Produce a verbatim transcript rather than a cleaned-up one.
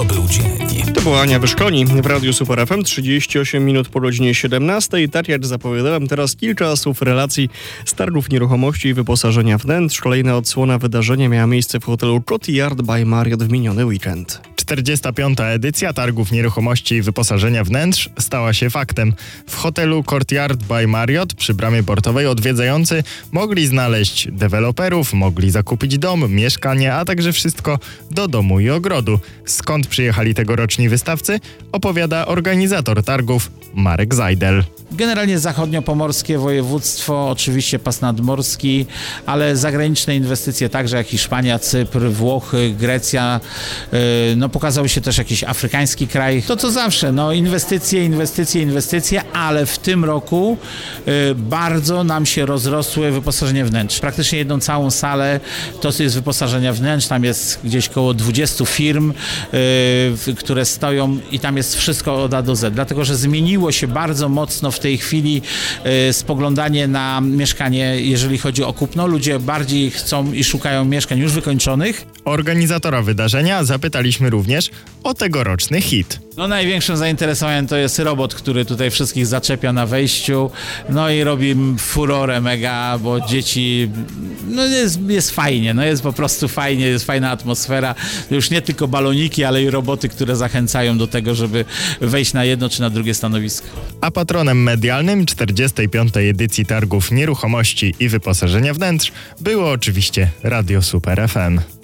Był dzień. To była Ania Wyszkoni w Radiu Super F M. trzydzieści osiem minut po godzinie siedemnastej. Tak jak zapowiadałem, teraz kilka słów relacji z targów nieruchomości i wyposażenia wnętrz. Kolejna odsłona wydarzenia miała miejsce w hotelu Courtyard by Marriott w miniony weekend. czterdziesta piąta edycja targów nieruchomości i wyposażenia wnętrz stała się faktem. W hotelu Courtyard by Marriott przy bramie portowej odwiedzający mogli znaleźć deweloperów, mogli zakupić dom, mieszkanie, a także wszystko do domu i ogrodu. Skąd przyjechali tegoroczni wystawcy? Opowiada organizator targów Marek Zajdel. Generalnie zachodniopomorskie województwo, oczywiście pas nadmorski, ale zagraniczne inwestycje także jak Hiszpania, Cypr, Włochy, Grecja, yy, no pokazał się też jakiś afrykański kraj. To co zawsze, no inwestycje, inwestycje, inwestycje, ale w tym roku yy, bardzo nam się rozrosły wyposażenie wnętrz. Praktycznie jedną całą salę to jest wyposażenia wnętrz, tam jest gdzieś koło dwudziestu firm, yy, które stoją i tam jest wszystko od A do Z, dlatego że zmieniło się bardzo mocno w w tej chwili y, spoglądanie na mieszkanie, jeżeli chodzi o kupno. Ludzie bardziej chcą i szukają mieszkań już wykończonych. Organizatora wydarzenia zapytaliśmy również o tegoroczny hit. No największym zainteresowaniem to jest robot, który tutaj wszystkich zaczepia na wejściu, no i robi furorę mega, bo dzieci, no jest, jest fajnie, no jest po prostu fajnie, jest fajna atmosfera. Już nie tylko baloniki, ale i roboty, które zachęcają do tego, żeby wejść na jedno czy na drugie stanowisko. A patronem medialnym czterdziestej piątej edycji targów nieruchomości i wyposażenia wnętrz było oczywiście Radio Super F M.